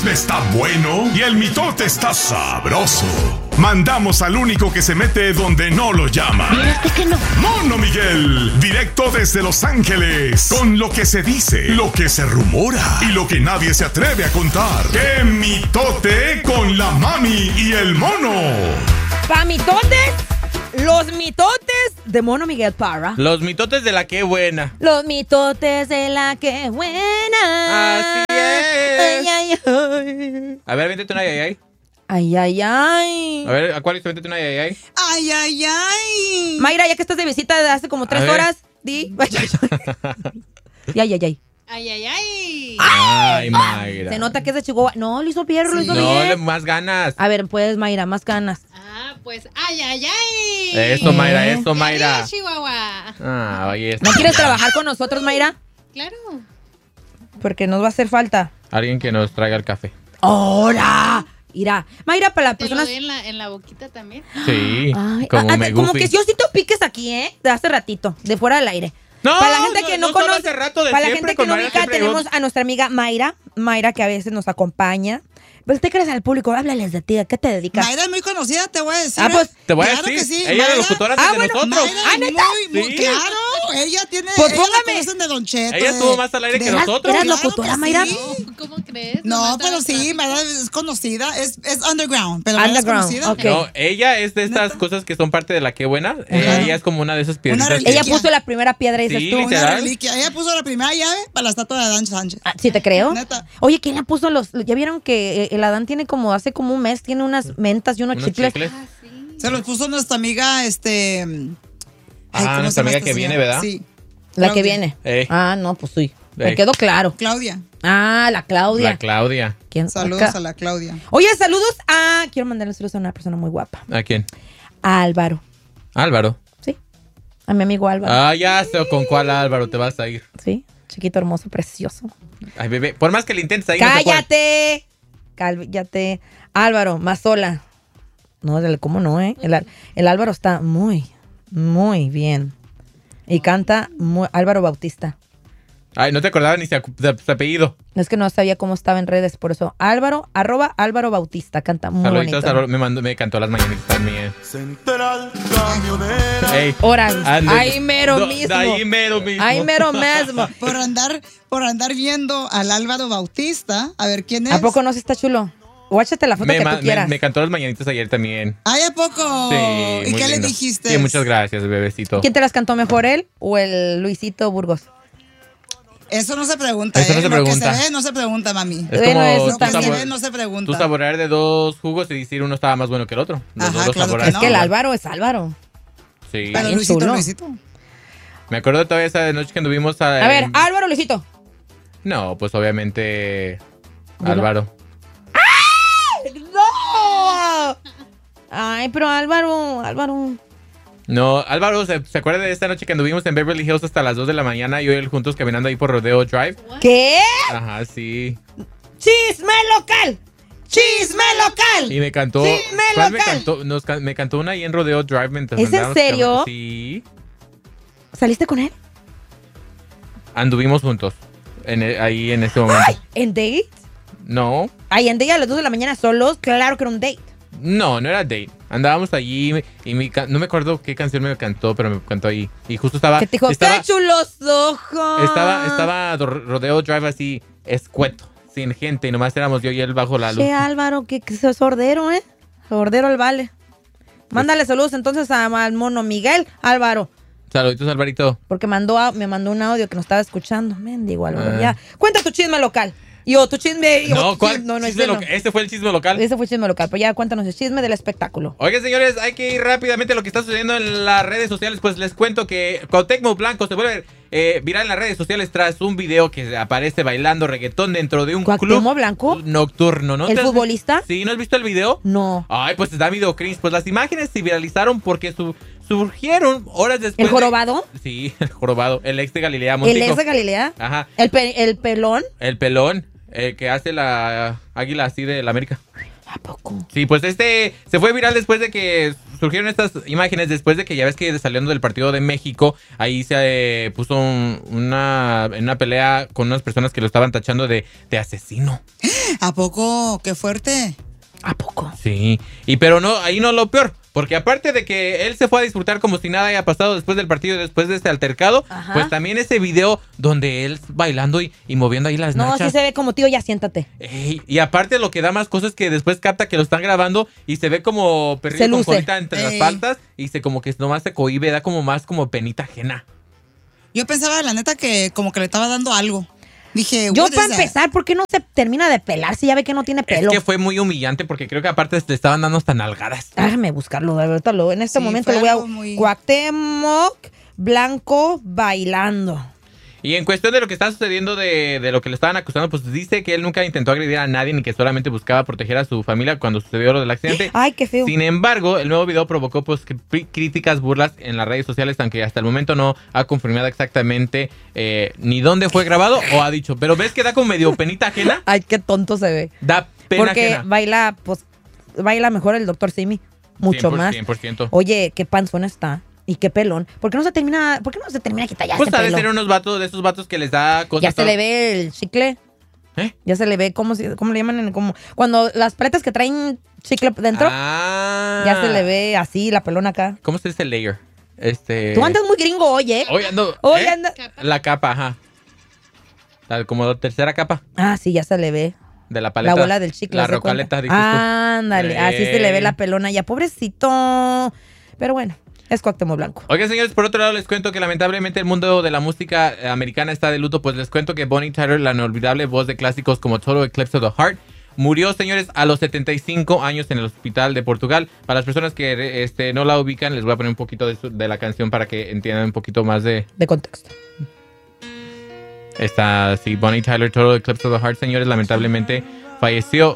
Está bueno y el mitote está sabroso. Mandamos al único que se mete donde no lo llaman. Que no. Mono Miguel, directo desde Los Ángeles, con lo que se dice, lo que se rumora y lo que nadie se atreve a contar. ¡Qué mitote con la mami y el mono! Pa' mitotes, los mitotes de Mono Miguel Parra. Los mitotes de la que buena. Los mitotes de la que buena. Así es. Ay, ay, ay. A ver, véntete una yayay. Ay, ay, ay. A ver, Acuario, véntete una yayay. Ay, ay, ay. Mayra, ya que estás de visita de hace como 3 horas, di. Ay, ay, ay. Ay, ay, ay. Ay, ay, ay. Ay, Mayra. Se nota que es de Chihuahua. No, lo hizo Pierro, lo hizo No, bien. más ganas. A ver, pues, Mayra, más ganas. Ah, pues, ay, ay, ay. Eso, Mayra, eso, Mayra. Arriba, Chihuahua. Ah, ahí está. ¿No quieres trabajar con nosotros, Mayra? Claro. Porque nos va a hacer falta. Alguien que nos traiga el café. ¡Hola! Mira, Mayra, para las ¿Te lo personas... doy en la boquita también? Sí, Ay, como me como goofy. que yo siento piques aquí, ¿eh? De hace ratito, de fuera del aire. No, Para la gente que no solo conoce, hace rato, de para la siempre, gente que con no Mayra ubica, siempre tenemos digo- a nuestra amiga Mayra, que a veces nos acompaña. Pues te crees al público, háblales de ti, ¿a qué te dedicas? Mayra es muy conocida, te voy a decir. Ah, pues, Te voy a Claro decir, que sí, ella es Mayra. la locutora de bueno, nosotros. Mayra es ¿neta? muy, Sí. claro. Ella tiene. Pues ella la póngame. conocen de Don Cheto. Ella estuvo más al aire que nosotros. ¿Eras Claro locutora, que Mayra? sí. ¿Cómo crees? No, Nomás pero estaba sí, Mayra es conocida, es underground, pero Mayra es Underground, conocida. ok. No, ella es de estas ¿Neta? cosas que son parte de la que buena. Ajá. Ella es como una de esas piedritas. reliquia. Ella puso la primera piedra, dices Sí, tú. literal. Una reliquia. Ella puso la primera llave para la estatua de Adán Sánchez. Ah, sí, te creo. Neta. Oye, ¿quién le puso los...? ¿Ya vieron que el Adán tiene como, hace como un mes, tiene unas mentas y unos chicles? Ah, sí. Se los puso nuestra amiga, Ah, ¿cómo se nuestra llama amiga esta que señora? viene, ¿verdad? Sí. La que Claudia. viene. Ey. Ah, no, pues sí. Me Ey. quedó claro. Claudia. Ah, la Claudia. La Claudia. ¿Quién? Saludos Acá. a la Claudia. Oye, saludos a... Quiero mandarle saludos a una persona muy guapa. ¿A quién? A Álvaro. Álvaro. Sí. A mi amigo Álvaro. Ah, ya sé con cuál Álvaro te vas a ir. Sí. Chiquito, hermoso, precioso. Ay, bebé. Por más que le intentes ahí. no se puede. ¡Cállate! Cállate. Álvaro, más sola. No, ¿cómo no, eh? El Álvaro está muy, muy bien. Y canta Álvaro Bautista. Ay, no te acordaba ni su apellido. Es que no sabía cómo estaba en redes, por eso. Álvaro Bautista. Canta muy Saluditos, bonito. Álvaro. Me cantó las mañanitas también. Central Camionera. Ey. Órale. Ande- Ahí mero mismo. Ahí mero mismo. Ahí mero mismo. Por andar viendo al Álvaro Bautista, a ver quién es. ¿A poco no se está chulo? Guáchate la foto que tú quieras. Me cantó las mañanitas ayer también. Ay, ¿a poco? Sí. ¿Y muy qué le lindo. dijiste? Sí, muchas gracias, bebecito. ¿Quién te las cantó mejor, él o el Luisito Burgos? Eso no se pregunta, Eso no se Lo pregunta. que se ve no se pregunta, mami. Es Bueno, eso como Lo que también. se ve no se pregunta. tú saborear de dos jugos y decir uno estaba más bueno que el otro. Los Ajá, dos los claro que saboreas. Es que el Álvaro es Álvaro. Sí. Pero bien Luisito, chulo. Luisito. Me acuerdo todavía esa noche que anduvimos A ver, Álvaro, Luisito. No, pues obviamente Dilo. Álvaro. ¡No! Ay, pero Álvaro. No, Álvaro, ¿se acuerda de esta noche que anduvimos en Beverly Hills hasta las 2 de la mañana y hoy juntos caminando ahí por Rodeo Drive? ¿Qué? Ajá, sí. ¡Chisme local! ¡Chisme local! Y me cantó. Chisme ¿cuál me local. cantó? Me cantó una ahí en Rodeo Drive mientras ¿Es en andábamos serio? caminando. Sí. ¿Saliste con él? Anduvimos juntos. Ahí en este momento. ¡Ay! ¿En date? No. Ay, en date a las 2 de la mañana solos. Claro que era un date. No era date. Andábamos allí y no me acuerdo qué canción me cantó, pero me cantó ahí. Y justo estaba. Que te dijo, estaba, ¡qué chulos ojos! estaba Rodeo Drive así, escueto, sin gente. Y nomás éramos yo y él bajo la luz. Che, Álvaro, que sos sordero, ¿eh? Sordero al vale. Mándale saludos entonces al mono Miguel Álvaro. Saluditos, Alvarito. Porque me mandó un audio que nos estaba escuchando. Mendigo, Álvaro. Ah. Ya. Cuenta tu chisme local. Tu chisme. No, ¿cuál? No, Chisme ese no. Este fue el chisme local. Ese fue el chisme local. Pues ya cuéntanos el chisme del espectáculo. Oigan, señores, hay que ir rápidamente a lo que está sucediendo en las redes sociales. Pues les cuento que Cuauhtémoc Blanco se vuelve viral en las redes sociales tras un video que aparece bailando reggaetón dentro de un ¿Cuauhtémoc club Blanco? nocturno, ¿no? ¿El futbolista? Sí, ¿no has visto el video? No. Ay, pues da video cringe. Pues las imágenes se viralizaron porque surgieron horas después. ¿El jorobado? Sí, el jorobado. El ex de Galilea ¿El Montijo. ex de Galilea? Ajá. ¿El pelón? El pelón que hace la águila así de la América. ¿A poco? Sí, pues se fue viral después de que surgieron estas imágenes, después de que ya ves que saliendo del partido de México, ahí se puso en una pelea con unas personas que lo estaban tachando de asesino. ¿A poco? ¡Qué fuerte! ¿A poco? Sí, pero no, ahí no lo peor, porque aparte de que él se fue a disfrutar como si nada haya pasado después del partido, después de este altercado, Ajá. pues también ese video donde él bailando y moviendo ahí las No, nachas. sí se ve como tío, ya siéntate. Ey, y aparte lo que da más cosas es que después capta que lo están grabando y se ve como Se perrito con luce. colita entre las Ey. patas y se como que nomás se cohíbe, da como más como penita ajena. Yo pensaba, la neta, que como que le estaba dando algo. Dije, Yo, what is para that? empezar, ¿por qué no se termina de pelar si ya ve que no tiene pelo? Es que fue muy humillante porque creo que aparte le estaban dando hasta nalgadas. Déjame buscarlo, de verdad. En este Sí, momento fue lo voy a... algo muy- Cuauhtémoc Blanco bailando. Y en cuestión de lo que está sucediendo de lo que le estaban acusando, pues dice que él nunca intentó agredir a nadie ni que solamente buscaba proteger a su familia cuando sucedió lo del accidente. Ay, qué feo. Sin embargo, el nuevo video provocó pues críticas, burlas en las redes sociales, aunque hasta el momento no ha confirmado exactamente ni dónde fue grabado o ha dicho. Pero ves que da como medio penita ajena. Ay, qué tonto se ve. Da pena Porque ajena. baila mejor el doctor Simi. Mucho 100%, más. 100%. Oye, qué panzón está. Y qué pelón. ¿Por qué no se termina de quitar ya Pues este ha de pelo? ser unos vatos, de esos vatos que les da cosas. Ya se le ve el chicle. ¿Eh? Ya se le ve, ¿cómo le llaman? Como cuando las paletas que traen chicle dentro, Ah. ya se le ve así la pelona acá. ¿Cómo se dice layer? Tú andas muy gringo hoy, ¿eh? Hoy ando. Hoy ¿eh? anda- La capa, ajá. Como la tercera capa Ah, sí, ya se le ve. de la paleta. La bola del chicle. La ¿haz de rocaleta, cuenta? dices tú. Ándale, así se le ve la pelona ya. Pobrecito. Pero bueno, es Cuauhtémoc Blanco. Oigan, señores, por otro lado les cuento que lamentablemente el mundo de la música americana está de luto, pues les cuento que Bonnie Tyler, la inolvidable voz de clásicos como Total Eclipse of the Heart, murió, señores, a los 75 años en el hospital de Portugal. Para las personas que no la ubican, les voy a poner un poquito de la canción para que entiendan un poquito más de De contexto. esta. Sí, Bonnie Tyler, Total Eclipse of the Heart, señores, lamentablemente falleció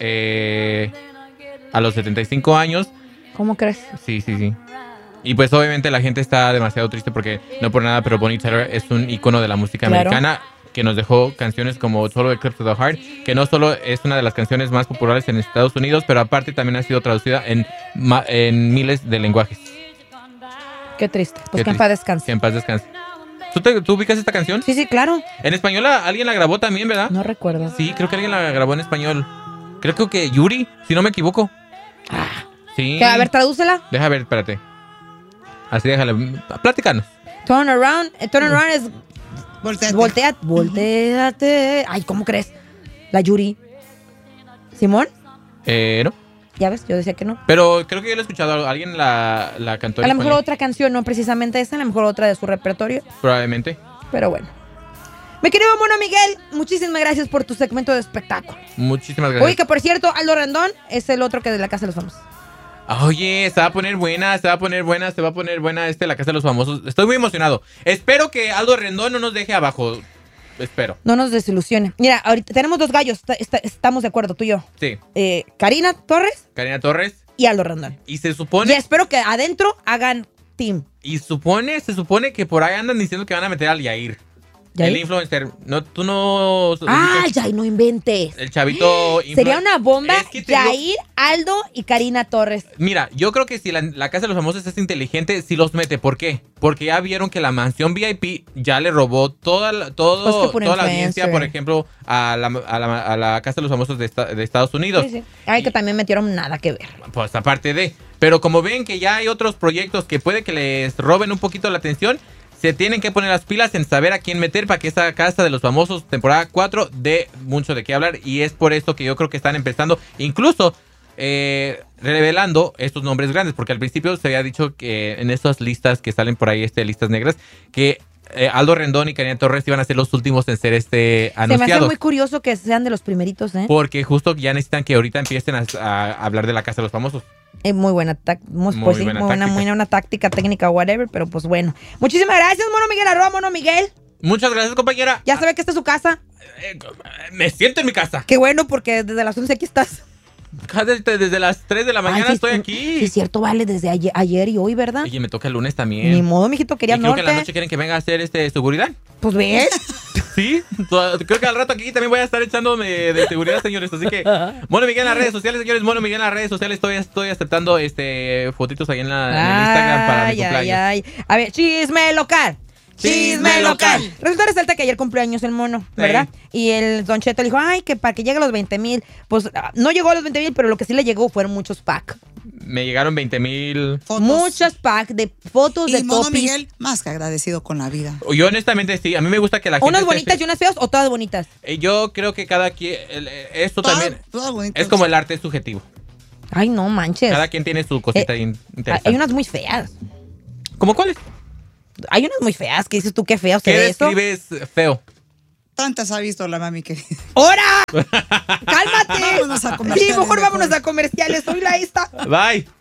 a los 75 años. ¿Cómo crees? Sí. Y pues obviamente la gente está demasiado triste porque no por nada, pero Bonnie Tyler es un icono de la música Claro. americana que nos dejó canciones como Total Eclipse of the Heart, que no solo es una de las canciones más populares en Estados Unidos, pero aparte también ha sido traducida en miles de lenguajes. Qué triste. Pues Qué que en triste. paz descanse. Que en paz descanse. ¿Tú ubicas esta canción? Sí, claro. En español alguien la grabó también, ¿verdad? No recuerdo. Sí, creo que alguien la grabó en español. Creo que Yuri, si no me equivoco. Sí. Que, a ver, tradúcela. Deja ver, espérate. Así déjale. Platícanos. Turn around. Turn around es Volteate. volteate. Ay, ¿cómo crees? La Yuri. ¿Simón? No. Ya ves, yo decía que no. Pero creo que yo lo he escuchado. Alguien la cantó en A lo mejor español, otra canción, no precisamente esa, a lo mejor otra de su repertorio. probablemente. Pero bueno. Mi querido Mono Miguel, muchísimas gracias por tu segmento de espectáculo. Muchísimas gracias. Oye, que por cierto, Aldo Rendón es el otro que de la Casa de los Famosos. Oye, se va a poner buena la Casa de los Famosos. Estoy muy emocionado. Espero que Aldo Rendón no nos deje abajo. Espero. No nos desilusione. Mira, ahorita tenemos dos gallos, estamos de acuerdo, tú y yo. Sí. Karina Torres Karina Torres. y Aldo Rendón. Y se Y supone... espero que adentro hagan team. Se supone que por ahí andan diciendo que van a meter al Yair. ¿Yair? El influencer. No, tú no... Ah, Yair, no inventes. El chavito... Sería una bomba. Es que te digo- Yair, Aldo y Karina Torres. Mira, yo creo que si la Casa de los Famosos es inteligente, sí los mete. ¿Por qué? Porque ya vieron que la mansión VIP ya le robó toda la audiencia, influencer. por ejemplo, a la Casa de los Famosos de Estados Unidos. Sí. Ay, que también metieron nada que ver. Pues aparte de... Pero como ven que ya hay otros proyectos que puede que les roben un poquito la atención, se tienen que poner las pilas en saber a quién meter para que esta Casa de los Famosos temporada 4 dé mucho de qué hablar. Y es por esto que yo creo que están empezando, incluso revelando estos nombres grandes. Porque al principio se había dicho que en estas listas que salen por ahí, listas negras, que Aldo Rendón y Karina Torres iban a ser los últimos en ser Se me hace anunciados. muy curioso que sean de los primeritos, ¿eh? Porque justo ya necesitan que ahorita empiecen a hablar de la Casa de los Famosos. Muy buena, Muy buena táctica, técnica, whatever, pero pues bueno. Muchísimas gracias, Mono Miguel, @Mono Miguel. Muchas gracias, compañera. Ya sabe que esta es su casa. Me siento en mi casa. Qué bueno, porque desde las 11 aquí estás. Desde las 3 de la mañana Ay, estoy Sí, aquí. es cierto, vale, desde ayer y hoy, ¿verdad? Oye, me toca el lunes también. Ni modo, mijito, quería Y creo que norte. en la noche quieren que venga a hacer seguridad. Pues ves. Sí, creo que al rato aquí también voy a estar echándome de seguridad, señores. Así que, Mono Miguel en las redes sociales, señores. Mono Miguel en las redes sociales. Estoy aceptando fotitos ahí en el Instagram para mi cumpleaños. Ay. A ver, chisme local. Chisme local. Resulta resalta que ayer cumplió años el mono, ¿verdad? Y el Don Cheto le dijo, ay, que para que llegue a los 20,000. Pues no llegó a los 20,000, pero lo que sí le llegó fueron muchos packs. Me llegaron 20,000. Fotos. Muchos packs de fotos Y de Mono topis. Miguel, más que agradecido con la vida. Yo honestamente sí, a mí me gusta que la gente... ¿Unas esté- bonitas y unas feas o todas bonitas? Yo creo que cada quien... Esto también Todas bonitas. es como el arte subjetivo. Ay, no manches. Cada quien tiene su cosita interesante. Hay unas muy feas. ¿Cómo cuáles? Hay unas muy feas que dices tú qué feo se ¿Qué ve eso. describes feo? Tantas ha visto la mami que... ¡Hora! ¡Cálmate! Vámonos a comerciales Sí, mejor mejor. vámonos a comerciales. Soy la esta. Bye.